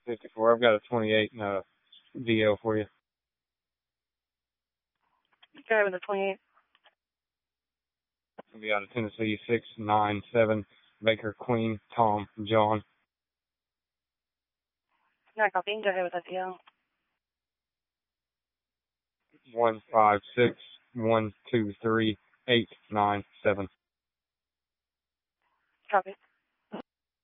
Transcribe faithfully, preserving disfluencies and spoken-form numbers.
fifty-four. I've got a twenty-eight and a V L for you. Go with the twenty-eight. We got a Tennessee six nine seven Baker Queen Tom John. Not copy. Go ahead with that deal. One five six one two three eight nine seven. Copy.